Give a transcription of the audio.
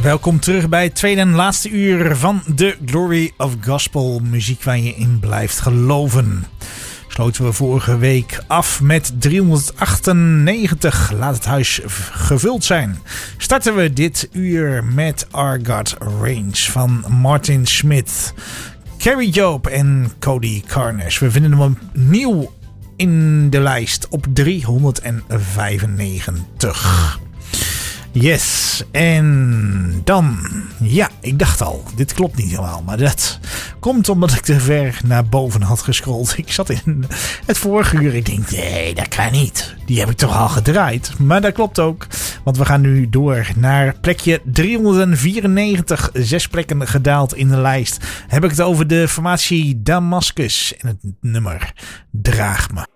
Welkom terug bij het tweede en laatste uur van The Glory of Gospel. Muziek waar je in blijft geloven. Sloten we vorige week af met 398. Laat het huis gevuld zijn. Starten we dit uur met Our God Reigns van Martin Smith, Carrie Job en Cody Carnes. We vinden hem nieuw in de lijst op 395. Yes, en dan, ja, ik dacht al, dit klopt niet helemaal, maar dat komt omdat ik te ver naar boven had gescrolld. Ik zat in het vorige uur, ik denk, nee, dat kan niet. Die heb ik toch al gedraaid, maar dat klopt ook, want we gaan nu door naar plekje 394, 6 plekken gedaald in de lijst. Heb ik het over de formatie Damascus en het nummer Draag Me.